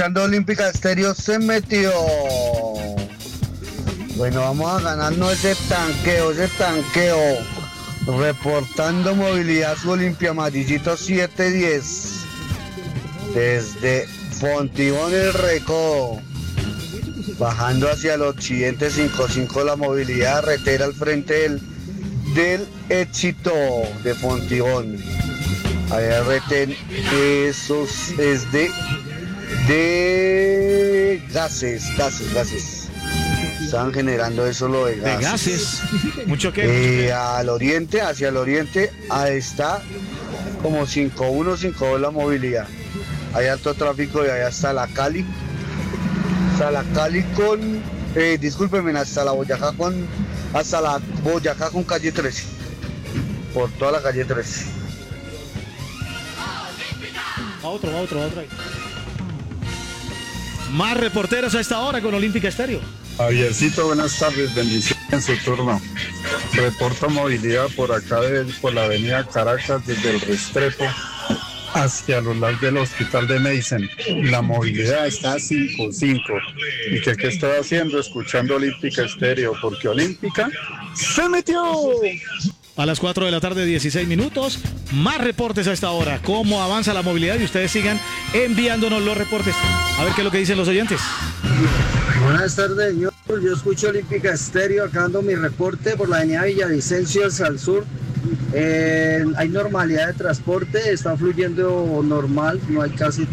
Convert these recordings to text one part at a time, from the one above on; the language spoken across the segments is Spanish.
escuchando Olímpica Estéreo se metió. Bueno, vamos a ganarnos ese tanqueo. Reportando movilidad su Olimpia Amarillito 710. Desde Fontibón el Recodo. Bajando hacia el occidente 55 la movilidad retera al frente del Éxito de Fontibón. Allá retén, eso es de gases. Están generando eso lo de gases. ¿De gases? ¿Mucho qué? Hacia el oriente, ahí está como 5-1, 5-2 la movilidad. Hay alto tráfico y allá está la Cali. Hasta la Cali con, discúlpenme, hasta la Boyacá con calle 13. Por toda la calle 13. Va otro. Más reporteros a esta hora con Olímpica Estéreo. Javiercito, buenas tardes, bendiciones en su turno. Reporto movilidad por acá, por la avenida Caracas, desde el Restrepo hacia los lados del hospital de Medicine. La movilidad está 5-5. ¿Y qué estoy haciendo? Escuchando Olímpica Estéreo, porque Olímpica se metió. A las 4 de la tarde, 16 minutos. Más reportes a esta hora. ¿Cómo avanza la movilidad? Y ustedes sigan enviándonos los reportes. A ver qué es lo que dicen los oyentes. Buenas tardes, señor. Yo escucho Olímpica Estéreo, acá dando mi reporte por la avenida Villavicencio hacia el sur. Hay normalidad de transporte, está fluyendo normal, no hay casi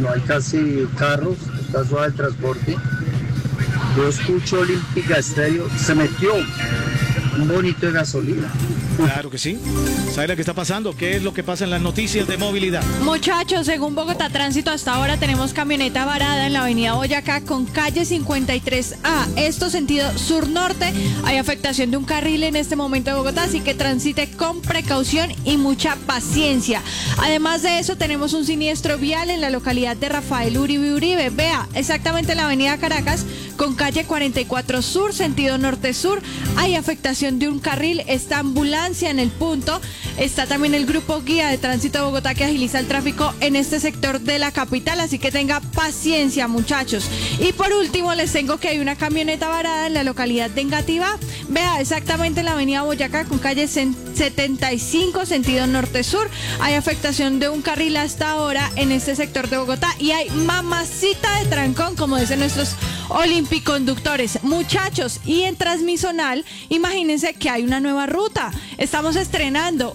carros, está suave el transporte. Yo escucho Olímpica Estéreo, se metió un bonito de gasolina. Claro que sí. ¿Sabe lo que está pasando? ¿Qué es lo que pasa en las noticias de movilidad? Muchachos, según Bogotá Tránsito, hasta ahora tenemos camioneta varada en la avenida Boyacá con calle 53A. Esto sentido sur-norte. Hay afectación de un carril en este momento de Bogotá, así que transite con precaución y mucha paciencia. Además de eso, tenemos un siniestro vial en la localidad de Rafael Uribe. Vea, exactamente en la avenida Caracas con calle 44 Sur, sentido norte-sur. Hay afectación de un carril, está ambulancia en el punto. Está también el grupo guía de tránsito de Bogotá que agiliza el tráfico en este sector de la capital, así que tenga paciencia, muchachos. Y por último les tengo que hay una camioneta varada en la localidad de Engativá. Vea, exactamente en la avenida Boyacá con calle 75 sentido norte-sur. Hay afectación de un carril hasta ahora en este sector de Bogotá y hay mamacita de trancón, como dicen nuestros olimpiconductores. Muchachos, y en Transmisonal, imagínense que hay una nueva ruta. Estamos estrenando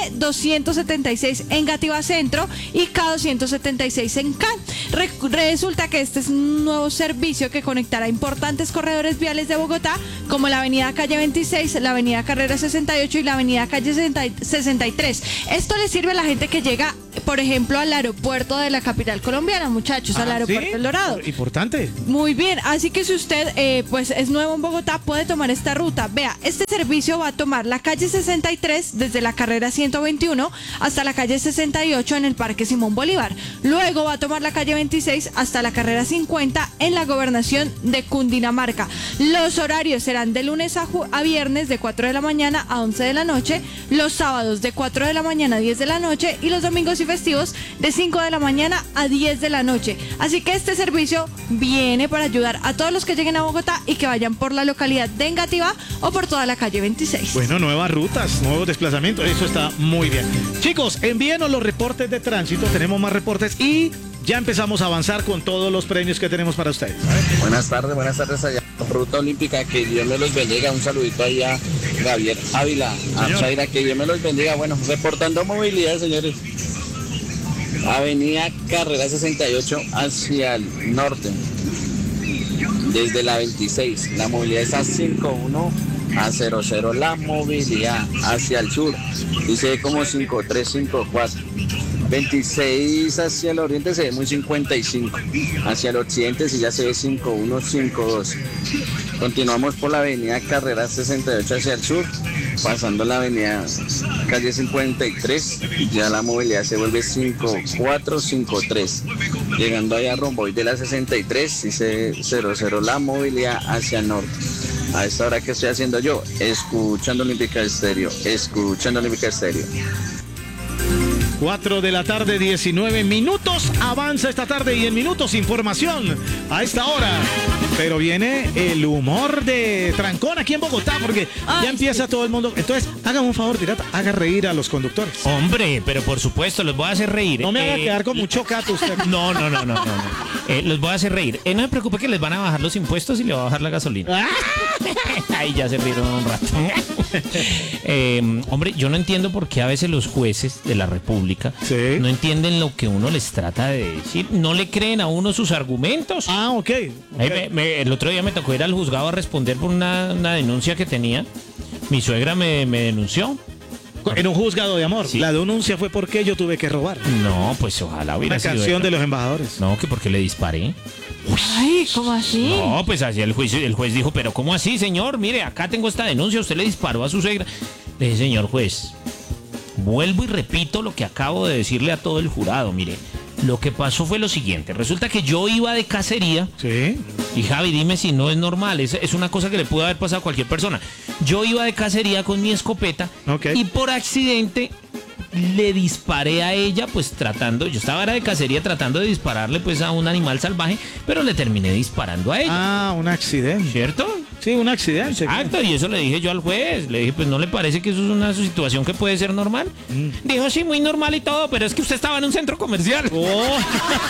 D276 en Engativá Centro y K276 en CAN. Resulta que este es un nuevo servicio que conectará importantes corredores viales de Bogotá, como la avenida Calle 26, la avenida Carrera 68 y la avenida Calle 63. Esto le sirve a la gente que llega, por ejemplo, al aeropuerto de la capital colombiana, muchachos, al aeropuerto ¿sí? El Dorado. Importante. Muy bien, así que si usted pues es nuevo en Bogotá, puede tomar esta ruta. Vea, este servicio va a tomar la calle 63 desde la carrera 121 hasta la calle 68 en el Parque Simón Bolívar. Luego va a tomar la calle 26 hasta la carrera 50 en la gobernación de Cundinamarca. Los horarios serán de lunes a viernes de 4 de la mañana a 11 de la noche, los sábados de 4 de la mañana a 10 de la noche y los domingos y festivos de 5 de la mañana a 10 de la noche. Así que este servicio viene para ayudar a todos los que lleguen a Bogotá y que vayan por la localidad de Engativá o por toda la calle 26. Bueno, nuevas rutas, nuevos desplazamientos, eso está muy bien. Chicos, envíenos los reportes de tránsito, tenemos más reportes y ya empezamos a avanzar con todos los premios que tenemos para ustedes. Buenas tardes allá. Ruta Olímpica, que Dios me los bendiga. Un saludito ahí a Javier Ávila, a Zaira, que Dios me los bendiga. Bueno, reportando movilidad, señores. Avenida Carrera 68 hacia el norte, desde la 26. La movilidad está 51 a 00. La movilidad hacia el sur dice como 5354. 26 hacia el oriente se ve muy 55. Hacia el occidente sí ya se ve 5152. Continuamos por la avenida Carrera 68 hacia el sur, pasando la avenida calle 53, ya la movilidad se vuelve 5453. Llegando allá a Romboy de la 63, dice 00 la movilidad hacia el norte. A esta hora que estoy haciendo yo, escuchando Olímpica Estéreo, escuchando Olímpica Estéreo. 4 de la tarde, 19 minutos. Avanza esta tarde y en minutos información a esta hora. Pero viene el humor de Trancón aquí en Bogotá, porque ya empieza todo el mundo. Entonces, hágame un favor, Tirata, haga reír a los conductores. Hombre, pero por supuesto, los voy a hacer reír. No me haga quedar con mucho cato usted. No. Los voy a hacer reír. No se preocupe que les van a bajar los impuestos y le va a bajar la gasolina. Ahí ya se rieron un rato. Hombre, yo no entiendo por qué a veces los jueces de la República no entienden lo que uno les trata de decir. No le creen a uno sus argumentos. Ah, ok. El otro día me tocó ir al juzgado a responder por una denuncia que tenía. Mi suegra me denunció. En un juzgado de amor. Sí. La denuncia fue porque yo tuve que robar. No, pues ojalá hubiera Una sido canción esa. de los embajadores. No, que porque le disparé. Ay, ¿cómo así? No, pues así el juez dijo, pero ¿cómo así, señor? Mire, acá tengo esta denuncia, usted le disparó a su suegra. Le dije, señor juez, vuelvo y repito lo que acabo de decirle a todo el jurado, mire. Lo que pasó fue lo siguiente, resulta que yo iba de cacería. Sí. Y Javi, dime si no es normal, es una cosa que le pudo haber pasado a cualquier persona. Yo iba de cacería con mi escopeta y por accidente le disparé a ella, pues yo estaba de cacería tratando de dispararle pues a un animal salvaje, pero le terminé disparando a ella. Ah, un accidente. ¿Cierto? Sí, un accidente. Exacto, y eso le dije yo al juez. Le dije, pues ¿no le parece que eso es una situación que puede ser normal? Dijo, sí, muy normal y todo, pero es que usted estaba en un centro comercial.